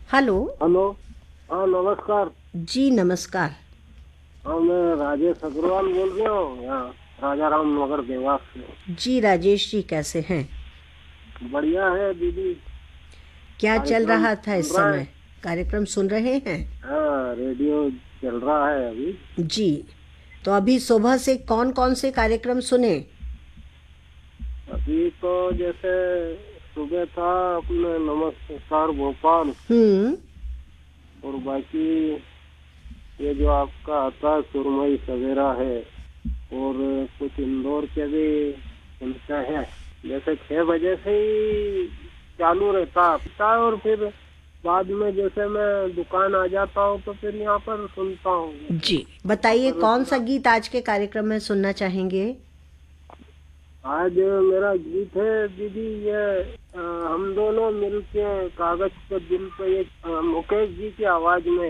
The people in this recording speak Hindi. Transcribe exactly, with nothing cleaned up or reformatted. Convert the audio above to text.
हेलो। हेलो। हाँ, नमस्कार। जी नमस्कार। हाँ, मैं राजेश अग्रवाल बोल रहा हूँ, यहाँ राजा राम नगर देवास से। जी राजेश जी, कैसे हैं? बढ़िया है दीदी। क्या चल कार्यक्रम रहा था सुन इस रहा है। समय? कार्यक्रम सुन रहे हैं? हाँ, रेडियो चल रहा है अभी। जी। तो अभी सुबह से कौन कौन से कार्यक्रम सुने? अभी तो जैसे सुबह था अपने नमस्कार भोपाल, हम्म। और बाकी ये जो आपका आता है सुरमई सवेरा है, और कुछ इंदौर के भी सुनते हैं। जैसे छह बजे से ही चालू रहता रहता है, और फिर बाद में जैसे मैं दुकान आ जाता हूँ तो फिर यहाँ पर सुनता हूँ, जैसे जी वहाँ बताइए, पर कौन सा अपना। गीत आज के कार्यक्रम में सुनना चाहेंगे? आज मेरा गीत है दीदी, ये अ, हम दोनों मिलके कागज पे दिल पे, ये अ, मुकेश जी की आवाज में